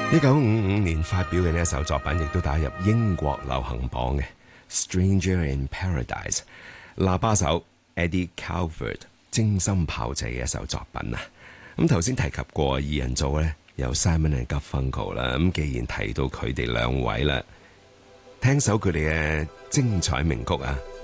1955年發表嘅呢一首作品，亦都打入英國流行榜嘅《Stranger in Paradise》，喇叭手 Eddie Calvert 精心炮製嘅一首作品啊！咁頭先提及過二人組咧，有 Simon and Garfunkel 啦。咁既然提到佢哋兩位啦，聽首佢哋嘅精彩名曲啊！